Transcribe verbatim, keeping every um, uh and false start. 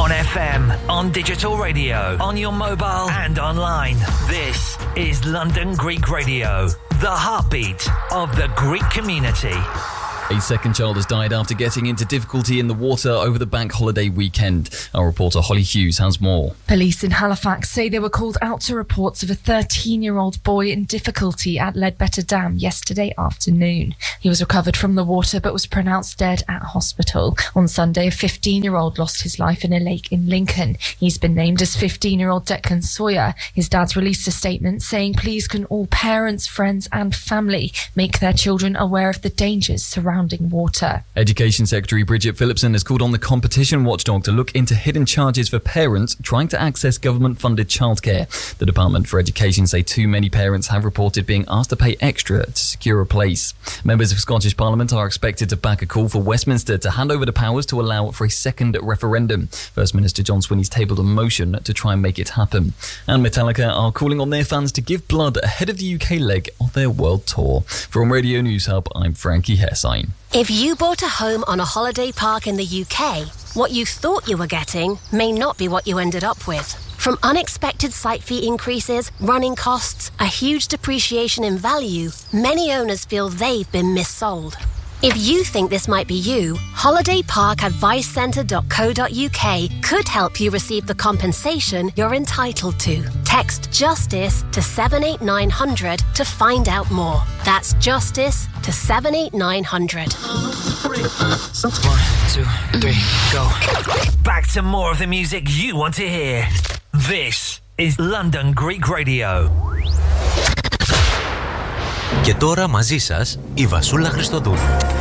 On F M, on digital radio, on your mobile and online. This is London Greek Radio, the heartbeat of the Greek community. A second child has died after getting into difficulty in the water over the bank holiday weekend. Our reporter Holly Hughes has more. Police in Halifax say they were called out to reports of a thirteen-year-old boy in difficulty at Leadbetter Dam yesterday afternoon. He was recovered from the water but was pronounced dead at hospital. On Sunday, a fifteen-year-old lost his life in a lake in Lincoln. He's been named as fifteen-year-old Declan Sawyer. His dad's released a statement saying, "Please can all parents, friends and family make their children aware of the dangers surrounding water." Education Secretary Bridget Phillipson has called on the competition watchdog to look into hidden charges for parents trying to access government-funded childcare. The Department for Education say too many parents have reported being asked to pay extra to secure a place. Members of Scottish Parliament are expected to back a call for Westminster to hand over the powers to allow for a second referendum. First Minister John Swinney's tabled a motion to try and make it happen. And Metallica are calling on their fans to give blood ahead of the U K leg of their world tour. From Radio News Hub, I'm Frankie Hessine. If you bought a home on a holiday park in the U K, what you thought you were getting may not be what you ended up with. From unexpected site fee increases, running costs, a huge depreciation in value, many owners feel they've been missold. If you think this might be you, holiday park advice centre dot co dot uk could help you receive the compensation you're entitled to. Text JUSTICE to seven eight nine hundred to find out more. That's JUSTICE to seven eight nine hundred. One, two, three, go. Back to more of the music you want to hear. This is London Greek Radio. Και τώρα μαζί σας η Βασούλα Χριστοδούλου.